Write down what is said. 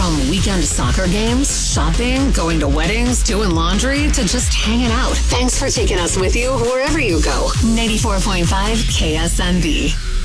From weekend soccer games, shopping, going to weddings, doing laundry, to just hanging out. Thanks for taking us with you wherever you go. 94.5 KSNB.